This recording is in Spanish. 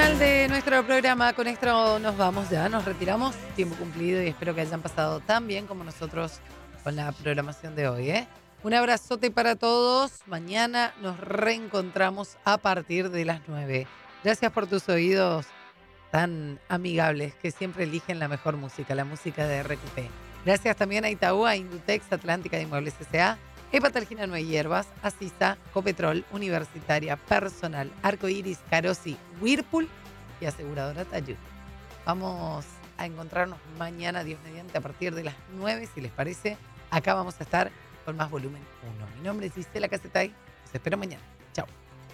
final de nuestro programa. Con esto nos vamos ya, nos retiramos. Tiempo cumplido y espero que hayan pasado tan bien como nosotros con la programación de hoy, ¿eh? Un abrazote para todos. Mañana nos reencontramos a partir de las 9. Gracias por tus oídos tan amigables que siempre eligen la mejor música, la música de RQP. Gracias también a Itaú, a Indutex, Atlántica de Inmuebles S.A., Hepatalgina No hay Hierbas, Asisa, Copetrol, Universitaria, Personal, Arcoiris, Carosi, Whirlpool y Aseguradora Tayud. Vamos a encontrarnos mañana, Dios mediante, a partir de las 9, si les parece. Acá vamos a estar con más volumen 1. Mi nombre es Gisela Casetay. Los espero mañana. Chao.